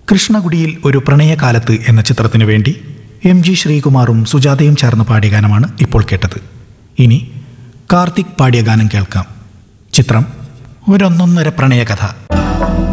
കൃഷ്ണകുടിയിൽ ഒരു പ്രണയകാലത്ത് എന്ന ചിത്രത്തിനു വേണ്ടി MG ശ്രീകുമാറും സുജാതയും ചേർന്ന് പാടിയ ഗാനമാണ് ഇപ്പോൾ കേട്ടത്. ഇനി കാർത്തിക് പാടിയ ഗാനം കേൾക്കാം. ചിത്രം ഒരൊന്നൊന്നര പ്രണയകഥ.